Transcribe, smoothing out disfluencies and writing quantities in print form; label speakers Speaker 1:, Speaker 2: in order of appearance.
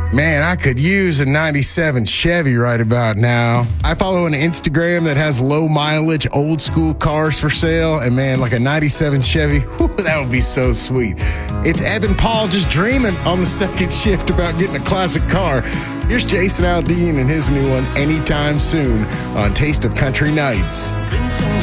Speaker 1: Man, I could use a 97 Chevy right about now. I follow an Instagram that has low mileage, old school cars for sale. And man, like a 97 Chevy, whew, that would be so sweet. It's Evan Paul just dreaming on the second shift about getting a classic car. Here's Jason Aldean and his new one, Anytime Soon, on Taste of Country Nights.